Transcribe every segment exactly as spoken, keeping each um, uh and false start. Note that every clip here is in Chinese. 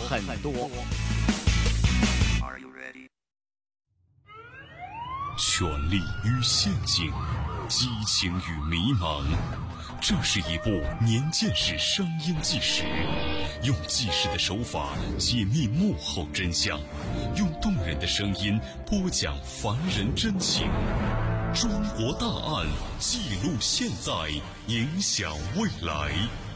很多。 权力与陷阱，激情与迷茫，这是一部年鉴识商业纪实，用纪实的手法解密幕后真相，用动人的声音播讲凡人真情。中国大案，记录现在，影响未来。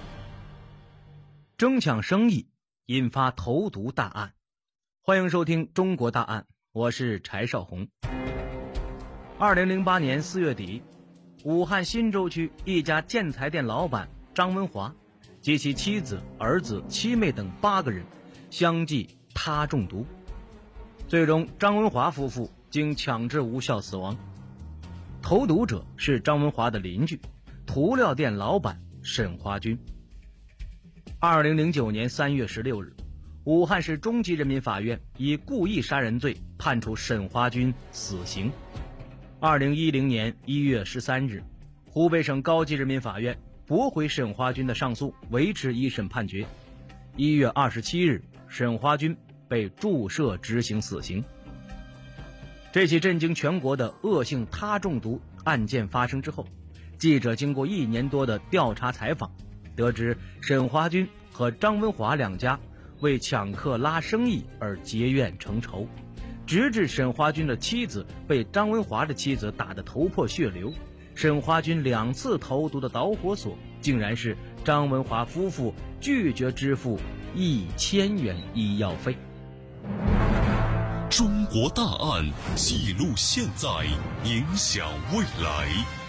争抢生意引发投毒大案，欢迎收听中国大案，我是柴少红。二零零八年四月底，武汉新洲区一家建材店老板张文华及其妻子、儿子、妻妹等八个人相继他中毒，最终张文华夫妇经抢治无效死亡。投毒者是张文华的邻居，涂料店老板沈华军。二零零九年三月十六日，武汉市中级人民法院以故意杀人罪判处沈华军死刑。二零一零年一月十三日，湖北省高级人民法院驳回沈华军的上诉，维持一审判决。一月二十七日，沈华军被注射执行死刑。这起震惊全国的恶性他中毒案件发生之后，记者经过一年多的调查采访，得知沈华军和张文华两家为抢客拉生意而结怨成仇，直至沈华军的妻子被张文华的妻子打得头破血流，沈华军两次投毒的导火索竟然是张文华夫妇拒绝支付一千元医药费。 中国大案，记录现在，影响未来。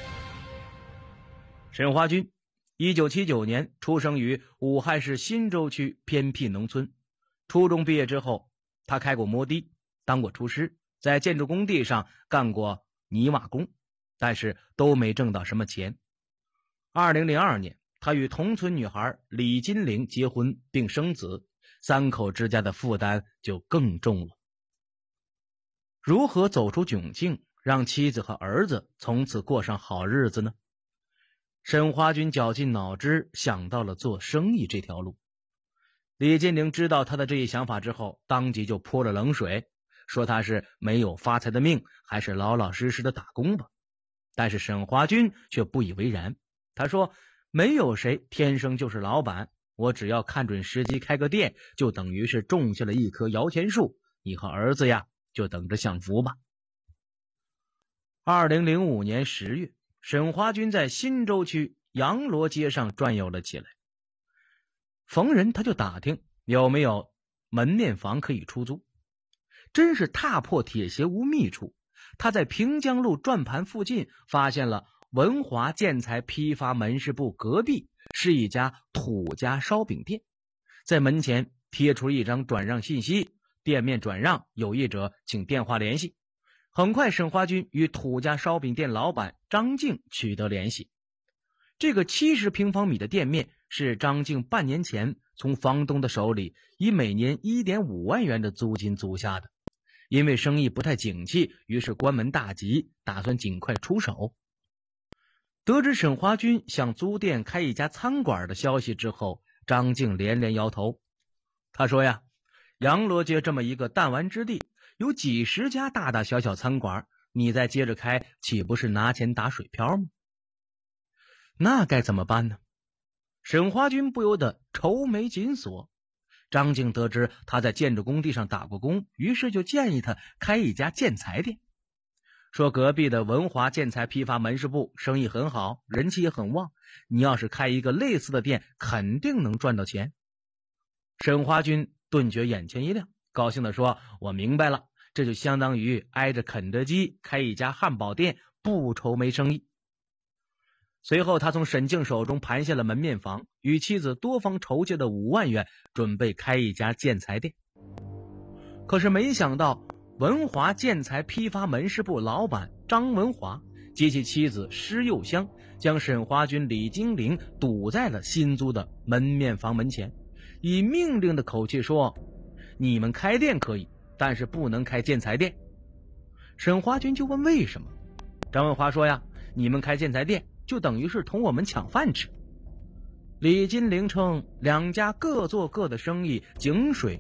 沈华军一九七九年出生于武汉市新洲区偏僻农村，初中毕业之后，他开过摩的，当过厨师，在建筑工地上干过泥瓦工，但是都没挣到什么钱。二零零二年，他与同村女孩李金玲结婚并生子，三口之家的负担就更重了。如何走出窘境，让妻子和儿子从此过上好日子呢？沈华军绞尽脑汁想到了做生意这条路。李金玲知道他的这一想法之后，当即就泼了冷水，说他是没有发财的命，还是老老实实的打工吧。但是沈华军却不以为然，他说没有谁天生就是老板，我只要看准时机开个店，就等于是种下了一棵摇钱树，你和儿子呀就等着享福吧。二零零五年十月，沈华军在新洲区洋罗街上转悠了起来，逢人他就打听有没有门面房可以出租。真是踏破铁鞋无觅处，他在平江路转盘附近发现了文华建材批发门市部隔壁是一家土家烧饼店，在门前贴出一张转让信息，店面转让，有意者请电话联系。很快沈华军与土家烧饼店老板张静取得联系。这个七十平方米的店面是张静半年前从房东的手里以每年 一点五万元的租金租下的，因为生意不太景气，于是关门大吉，打算尽快出手。得知沈华军想租店开一家餐馆的消息之后，张静连连摇头。他说呀，洋罗街这么一个弹丸之地，有几十家大大小小餐馆，你再接着开，岂不是拿钱打水漂吗？那该怎么办呢？沈华军不由得愁眉紧锁。张静得知他在建筑工地上打过工，于是就建议他开一家建材店，说隔壁的文华建材批发门市部生意很好，人气也很旺，你要是开一个类似的店，肯定能赚到钱。沈华军顿觉眼前一亮，高兴地说，我明白了，这就相当于挨着肯德基开一家汉堡店，不愁没生意。随后他从沈静手中盘下了门面房，与妻子多方筹借的五万元，准备开一家建材店。可是没想到文华建材批发门市部老板张文华及其妻子施幼香将沈华军、李金玲堵在了新租的门面房门前，以命令的口气说，你们开店可以，但是不能开建材店。沈华军就问为什么，张文华说呀，你们开建材店就等于是同我们抢饭吃。李金玲称两家各做各的生意，井水